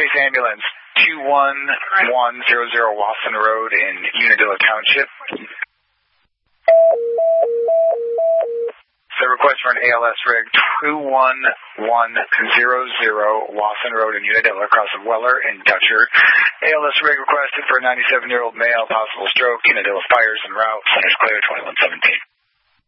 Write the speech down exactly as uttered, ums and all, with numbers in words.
Chase Ambulance, two one one zero zero Wasson Road in Unadilla Township. The request for an A L S rig, two one one zero zero Wasson Road in Unadilla, across of Weller and Dutcher. A L S rig requested for a ninety-seven-year-old male, possible stroke, Unadilla Fires en route. Center's clear, twenty-one seventeen.